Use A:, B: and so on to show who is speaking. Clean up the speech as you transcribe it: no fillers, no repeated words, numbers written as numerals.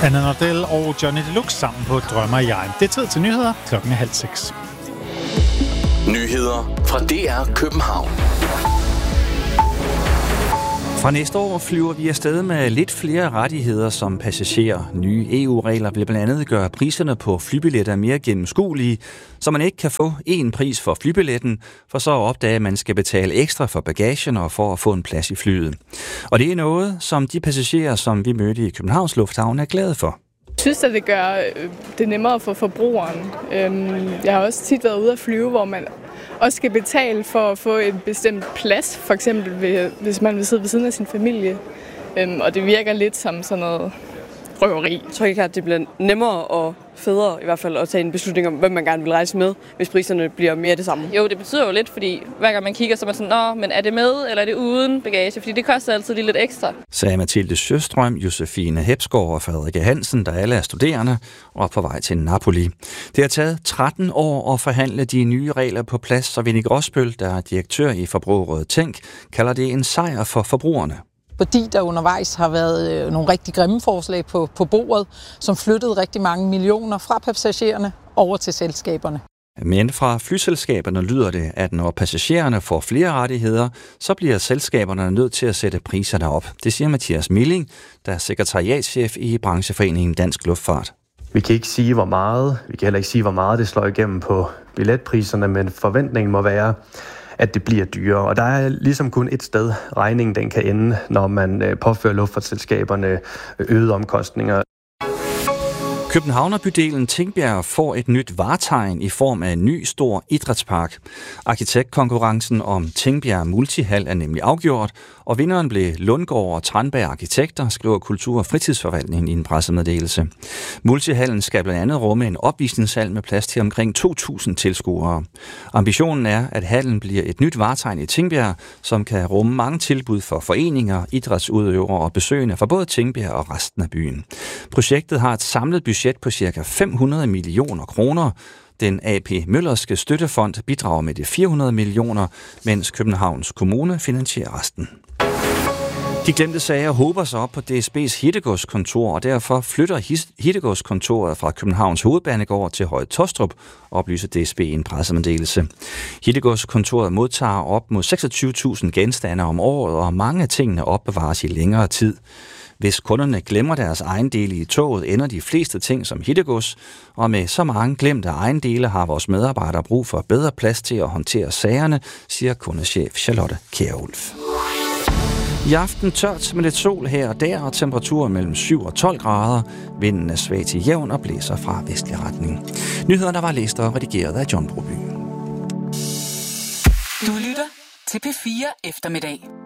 A: Anna Nordell og Johnny Deluxe sammen på Drømmer jeg. Det er tid til nyheder. Klokken er 5:30.
B: Nyheder fra DR København.
C: Fra næste år flyver vi afsted med lidt flere rettigheder som passagerer. Nye EU-regler vil blandt andet gøre priserne på flybilletter mere gennemskuelige, så man ikke kan få én pris for flybilletten, for så at opdage, at man skal betale ekstra for bagagen og for at få en plads i flyet. Og det er noget, som de passagerer, som vi mødte i Københavns Lufthavn, er glade for.
D: Jeg synes, at det gør det nemmere for forbrugeren. Jeg har også tit været ude at flyve, hvor man også skal betale for at få en bestemt plads, for eksempel hvis man vil sidde ved siden af sin familie. Og det virker lidt som sådan noget røveri.
E: Jeg tror ikke, at det bliver nemmere og federe i hvert fald at tage en beslutning om, hvem man gerne vil rejse med, hvis priserne bliver mere det samme.
F: Jo, det betyder jo lidt, fordi hver gang man kigger, så er man sådan, men er det med, eller er det uden bagage? Fordi det koster altid lige lidt ekstra.
C: Sagde Mathilde Sjøstrøm, Josefine Hepsgaard og Frederikke Hansen, der alle er studerende og på vej til Napoli. Det har taget 13 år at forhandle de nye regler på plads, så Vinnie Gråsbøl, der er direktør i Forbrugerrådet Tænk, kalder det en sejr for forbrugerne.
G: Fordi der undervejs har været nogle rigtig grimme forslag på bordet, som flyttede rigtig mange millioner fra passagererne over til selskaberne.
C: Men fra flyselskaberne lyder det, at når passagererne får flere rettigheder, så bliver selskaberne nødt til at sætte priserne op. Det siger Mathias Milling, der er sekretariatschef i brancheforeningen Dansk Luftfart.
H: Vi kan ikke sige, hvor meget. Vi kan heller ikke sige, hvor meget det slår igennem på billetpriserne, men forventningen må være, at det bliver dyrere. Og der er ligesom kun et sted, regningen den kan ende, når man påfører luftfartsselskaberne øgede omkostninger.
C: Københavnerbydelen Tingbjerg får et nyt vartegn i form af en ny stor idrætspark. Arkitektkonkurrencen om Tingbjerg Multihal er nemlig afgjort, og vinderen blev Lundgaard og Tranberg Arkitekter, skriver Kultur- og Fritidsforvaltningen i en pressemeddelelse. Multihallen skal blandt andet rumme en opvisningshal med plads til omkring 2.000 tilskuere. Ambitionen er, at hallen bliver et nyt vartegn i Tingbjerg, som kan rumme mange tilbud for foreninger, idrætsudøvere og besøgende fra både Tingbjerg og resten af byen. Projektet har et samlet budget på ca. 500 millioner kroner. Den AP Møllerske Støttefond bidrager med de 400 millioner, mens Københavns Kommune finansierer resten. De glemte sager håber sig op på DSB's Hittegodskontor, og derfor flytter Hittegodskontoret fra Københavns Hovedbanegård til Høje Taastrup, oplyser DSB i en pressemeddelelse. Hittegodskontoret modtager op mod 26.000 genstande om året, og mange af tingene opbevares i længere tid. Hvis kunderne glemmer deres ejendele i toget, ender de fleste ting som hittegods, og med så mange glemte ejendele har vores medarbejdere brug for bedre plads til at håndtere sagerne, siger kundechef Charlotte Kjærulf. I aften tørt med lidt sol her og der, og temperaturen mellem 7 og 12 grader. Vinden er svag til jævn og blæser fra vestlig retning. Nyhederne var læst og redigeret af John Broby.
I: Du lytter til P4 Eftermiddag.